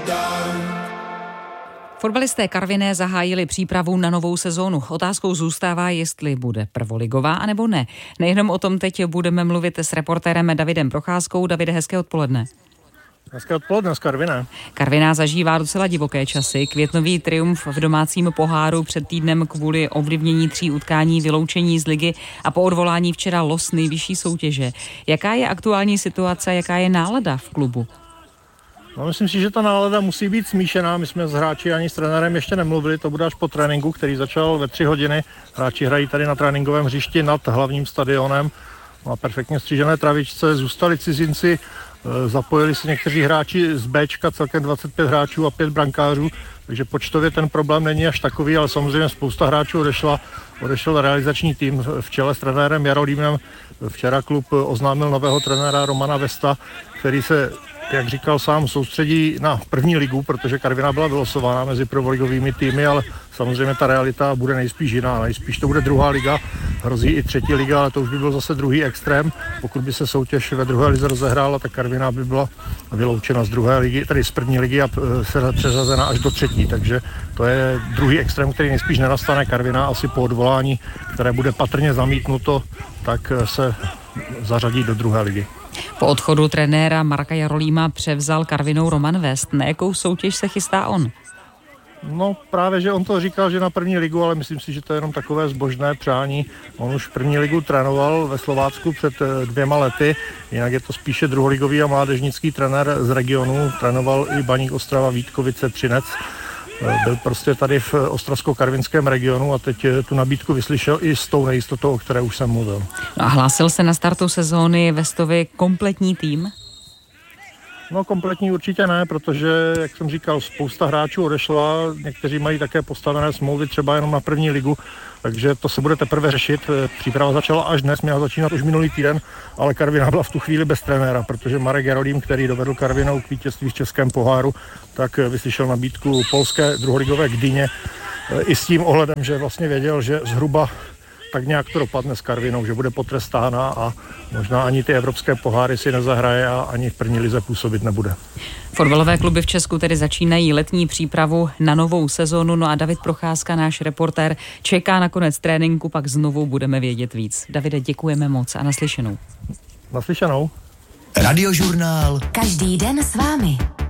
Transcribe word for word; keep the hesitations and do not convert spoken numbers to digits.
Fotbalisté Karviné zahájili přípravu na novou sezónu. Otázkou zůstává, jestli bude prvoligová, anebo ne. Nejenom o tom teď budeme mluvit s reportérem Davidem Procházkou. Davide, hezké odpoledne. Hezké odpoledne z Karviné. Karviná zažívá docela divoké časy. Květnový triumf v domácím poháru před týdnem kvůli ovlivnění tří utkání, vyloučení z ligy a po odvolání včera los nejvyšší soutěže. Jaká je aktuální situace, jaká je nálada v klubu? No, myslím si, že ta nálada musí být smíšená. My jsme s hráči ani s trenérem ještě nemluvili, to bude až po tréninku, který začal ve tři hodiny. Hráči hrají tady na tréninkovém hřišti nad hlavním stadionem. Na perfektně střížené travičce zůstali cizinci, zapojili se někteří hráči z Bčka, celkem dvacet pět hráčů a pět brankářů, takže počtově ten problém není až takový, ale samozřejmě spousta hráčů odešla. Odešel realizační tým v čele s trenérem Jarolímem. Včera klub oznámil nového trenéra Romana Vesta, který se, jak říkal sám, soustředí na první ligu, protože Karviná byla vylosována mezi prvoligovými týmy, ale samozřejmě ta realita bude nejspíš jiná. Nejspíš to bude druhá liga, hrozí i třetí liga, ale to už by byl zase druhý extrém. Pokud by se soutěž ve druhé lize rozehrála, tak Karviná by byla vyloučena z druhé ligy, tedy z první ligy a se přeřazena až do třetí, takže to je druhý extrém, který nejspíš nenastane. Karviná asi po odvolání, které bude patrně zamítnuto, tak se zařadí do druhé ligy. Po odchodu trenéra Marka Jarolíma převzal Karvinou Roman Vest. Na jakou soutěž se chystá on? No právě, že on to říkal, že na první ligu, ale myslím si, že to je jenom takové zbožné přání. On už první ligu trénoval ve Slovácku před dvěma lety, jinak je to spíše druholigový a mládežnický trenér z regionu. Trénoval i Baník Ostrava, Vítkovice, Třinec. Byl prostě tady v ostravsko-karvinském regionu a teď tu nabídku vyslyšel i s tou nejistotou, o které už jsem mluvil. No a hlásil se na startu sezóny Vestovi kompletní tým? No kompletní určitě ne, protože, jak jsem říkal, spousta hráčů odešla, někteří mají také postavené smlouvy třeba jenom na první ligu, takže to se bude teprve řešit. Příprava začala až dnes, měla začínat už minulý týden, ale Karviná byla v tu chvíli bez trenéra, protože Marek Jarolím, který dovedl Karvinou k vítězství v českém poháru, tak vyslyšel nabídku polské druholigové Gdyně i s tím ohledem, že vlastně věděl, že zhruba tak nějak to dopadne s Karvinou, že bude potrestána a možná ani ty evropské poháry si nezahraje a ani v první lize působit nebude. Fotbalové kluby v Česku tedy začínají letní přípravu na novou sezonu, no a David Procházka, náš reportér, čeká na konec tréninku, pak znovu budeme vědět víc. Davide, děkujeme moc a naslyšenou. Naslyšenou. Radiožurnál. Každý den s vámi.